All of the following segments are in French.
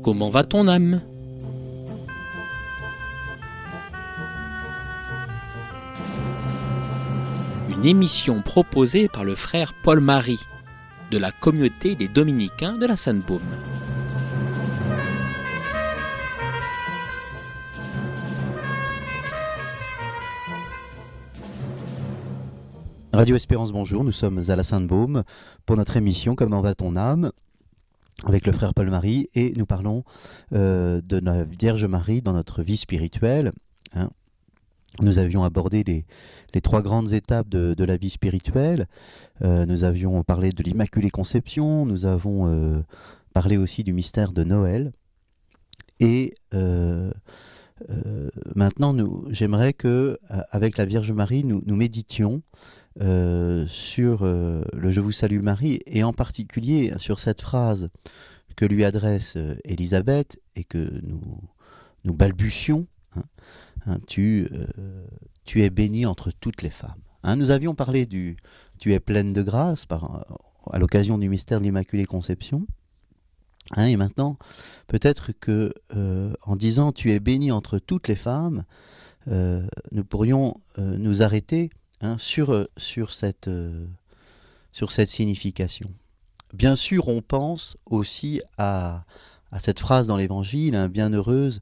Comment va ton âme? Une émission proposée par le frère Paul-Marie, de la communauté des Dominicains de la Sainte-Baume. Radio Espérance, bonjour, nous sommes à la Sainte-Baume pour notre émission Comment va ton âme avec le frère Paul-Marie et nous parlons de la Vierge Marie dans notre vie spirituelle. Nous avions abordé les trois grandes étapes de la vie spirituelle. Nous avions parlé de l'Immaculée Conception, nous avons parlé aussi du mystère de Noël. Et maintenant, j'aimerais que, avec la Vierge Marie, nous méditions sur le Je vous salue Marie, et en particulier sur cette phrase que lui adresse Élisabeth et que nous balbutions. Tu es bénie entre toutes les femmes. Nous avions parlé du tu es pleine de grâce à l'occasion du mystère de l'Immaculée Conception. Et maintenant, peut-être que en disant tu es bénie entre toutes les femmes, nous pourrions nous arrêter sur cette signification. Bien sûr, on pense aussi à cette phrase dans l'Évangile, bienheureuse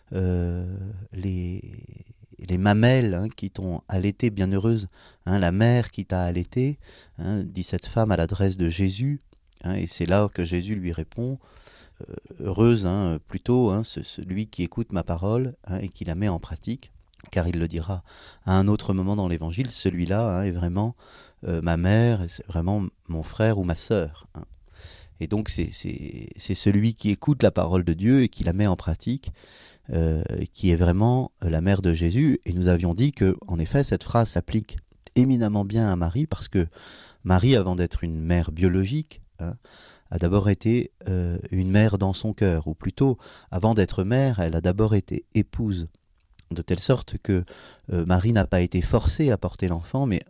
les mamelles qui t'ont allaité, bienheureuse la mère qui t'a allaité, dit cette femme à l'adresse de Jésus, et c'est là que Jésus lui répond, heureuse plutôt celui qui écoute ma parole et qui la met en pratique. Car il le dira à un autre moment dans l'Évangile, celui-là est vraiment ma mère, c'est vraiment mon frère ou ma sœur. Et donc c'est celui qui écoute la parole de Dieu et qui la met en pratique, qui est vraiment la mère de Jésus. Et nous avions dit que, en effet, cette phrase s'applique éminemment bien à Marie, parce que Marie, avant d'être une mère biologique, a d'abord été une mère dans son cœur, ou plutôt, avant d'être mère, elle a d'abord été épouse. De telle sorte que Marie n'a pas été forcée à porter l'enfant, mais